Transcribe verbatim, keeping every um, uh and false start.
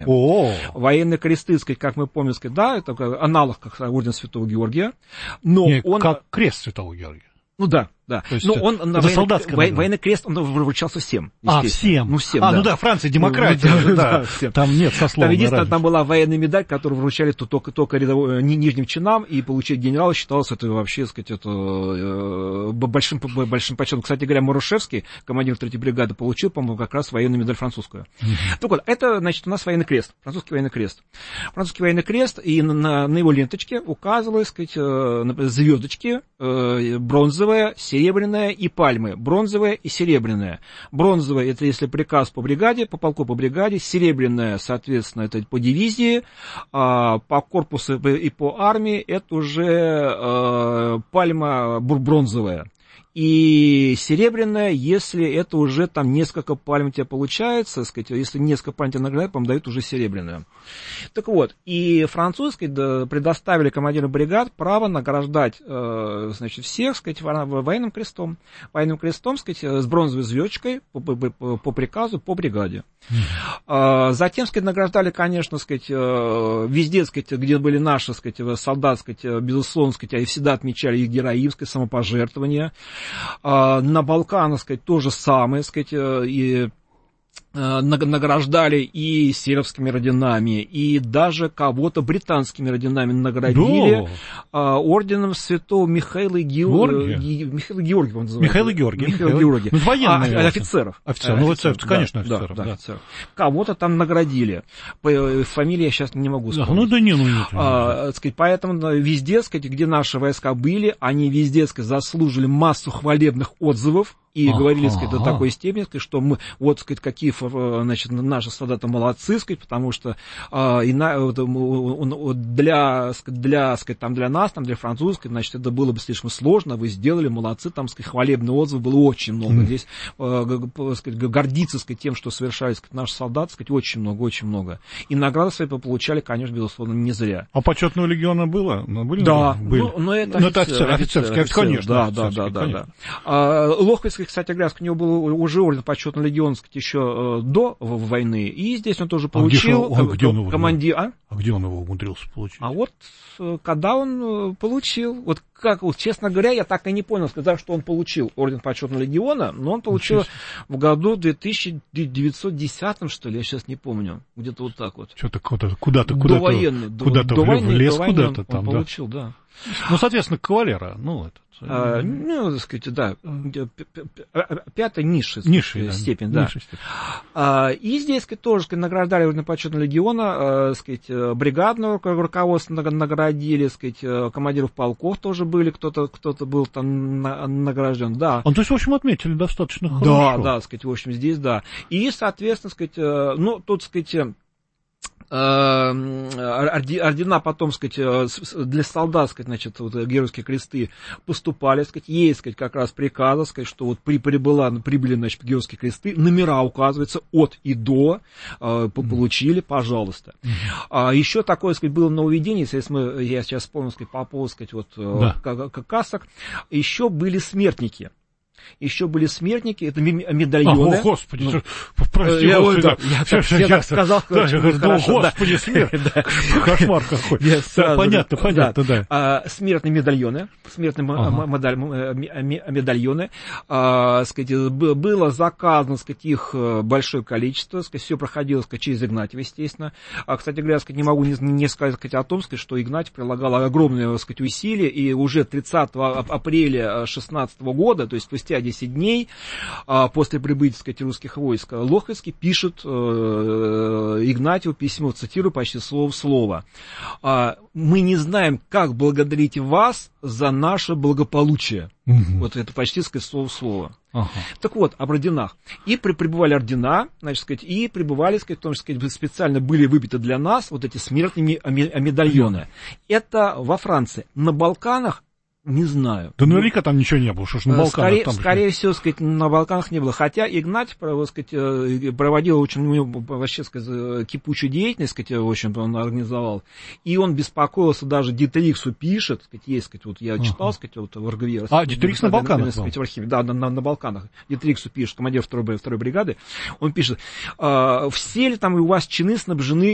О. Военные кресты, сказать, как мы помним, сказать, да, это аналог как орден Святого Георгия, но Не, он... как крест Святого Георгия. Ну да, да. Но он на военный, во, военный крест он вручался всем. А, всем? Ну, всем, а, да. ну да, Франция, демократия. Ну, да, да, там нет сословной Там единственное, там была военная медаль, которую вручали только, только рядовым, нижним чинам, и получить генерала считалось это вообще, так сказать, это, э, большим, большим почетом. Кстати говоря, Марушевский, командир третьей бригады, получил, по-моему, как раз военную медаль французскую. Mm-hmm. Так вот, это, значит, у нас военный крест, французский военный крест. Французский военный крест, и на, на его ленточке указывалось, так сказать, звездочки, э, бронзовая, серебряная, и пальмы, бронзовая и серебряная. Бронзовая — это если приказ по бригаде, по полку по бригаде, серебряная, соответственно, это по дивизии, а по корпусу и по армии это уже а, пальма бронзовая. И серебряная, если это уже там несколько пальм у тебя получается, сказать, если несколько пальм тебе наградят, по-моему, дают уже серебряную. Так вот, и французские да, предоставили командиру бригад право награждать, э, значит, всех, сказать, военным крестом. Военным крестом, сказать, с бронзовой звездочкой по, по, по, по приказу, по бригаде. Mm-hmm. Затем, сказать, награждали, конечно, сказать, везде, сказать, где были наши, сказать, солдаты, сказать, безусловно, сказать, они всегда отмечали их героизм, самопожертвование. На Балканах, сказать, то же самое, сказать, и награждали и сербскими орденами, и даже кого-то британскими орденами наградили да. орденом святого Михаила Георгия. Михаила Георгия, он называется. Михаила Георгия. Михаила Георгия. Ну, военные. А, офицеров. Офицеров, ну, офицеров, да, конечно, да, офицеров. Да, да. офицеров. Кого-то там наградили. По фамилии я сейчас не могу вспомнить. Да, ну да не, ну нет. А, сказать, поэтому везде, сказать, где наши войска были, они везде, сказать, заслужили массу хвалебных отзывов. И ага, говорили, сказать, до такой степени, сказать, что мы, вот, сказать, какие, значит, наши солдаты молодцы, сказать, потому что а, и на, вот, для, для, сказать, там, для нас, там, для французской, значит, это было бы слишком сложно, вы сделали, молодцы, там, сказать, хвалебный отзыв было очень много. Mm. Здесь, а, сказать, гордиться, сказать, тем, что совершали, сказать, наши солдаты, сказать, очень много, очень много. И награды свои получали, конечно, безусловно, не зря. А почетного легиона было? Ну, были, да, были. Ну, но это, но офицер, это офицер, офицерский, офицер, конечно. Да, да, да, да, да. А, Лохвицкий, кстати говоря, у него был уже орден почетный легион, сказать, еще э, до войны, и здесь он тоже получил. А где, он, где он его, командир, а? а где он его умудрился получить? А вот когда он получил, вот как, вот, честно говоря, я так и не понял, сказать, что он получил орден почетного легиона, но он получил в году две тысячи девятьсот десятом, что ли, я сейчас не помню, где-то вот так вот. Что-то куда-то, куда-то, куда-то, довоенный, куда-то до, в, войны, в лес до войны куда-то он, там, он да? получил, да. Ну, соответственно, кавалера, ну, это. А, ну, так сказать, да, пятая низшая Низшая, степень, да. да. Степень. А, и здесь, сказать, тоже, сказать, награждали орден почетного легиона, сказать, бригадного руководства наградили, сказать, командиров полков тоже были, кто-то, кто-то был там награжден, да. Он, то есть, в общем, отметили достаточно хорошо. Да, да, сказать, в общем, здесь, да. И, соответственно, сказать, ну, тут, сказать, ордена потом, сказать, для солдат, сказать, значит, вот, геройские кресты поступали, сказать, есть, сказать, как раз приказы, сказать, что вот при, прибыла, прибыли, значит, геройские кресты, номера указываются от и до, э, получили, пожалуйста. Mm-hmm. А, еще такое, сказать, было нововведение, если мы, я сейчас вспомнил, сказать, по поводу, сказать, вот, да. касок, еще были смертники. Еще были смертники, это медальоны. О, Господи, ну, прости, я, Господи. Да, я, я, я, я так сказал, да, что да, хорошо. Господи, да. Смерть. Кошмар какой. Понятно, понятно, да. А, смертные медальоны, смертные ага. медальоны, а, сказать, было заказано, сказать, их большое количество, сказать, все проходило, сказать, через Игнатьева, естественно. А, кстати говоря, сказать, не могу не, не сказать о том, сказать, что Игнатьев прилагал огромные, сказать, усилия, и уже тридцатого апреля шестнадцатого года, то есть спустя десять дней а, после прибытия, так сказать, русских войск, Лохвицкий пишет э, Игнатьеву письмо, цитирую почти слово в слово. А, «Мы не знаем, как благодарить вас за наше благополучие». Угу. Вот это почти, сказать, слово в слово. Ага. Так вот, об орденах. И при, прибывали ордена, значит, сказать, и прибывали, сказать, в том, что, сказать, специально были выбиты для нас вот эти смертные медальоны. Угу. Это во Франции. На Балканах не знаю. Да наверняка там ничего не было, что ж на Балканах скорее, там... Скорее всего, сказать, на Балканах не было. Хотя Игнатьев, сказать, проводил очень, у него вообще, сказать, кипучую деятельность, сказать, в общем-то, он организовал. И он беспокоился, даже Дитрихсу пишет, сказать, есть, сказать, вот я читал, сказать, вот в РГВ. А, Дитрихс на Балканах? Сказать, в архиве, да, на, на, на Балканах. Дитрихсу пишет, командир второй, второй бригады, он пишет, все ли там у вас чины снабжены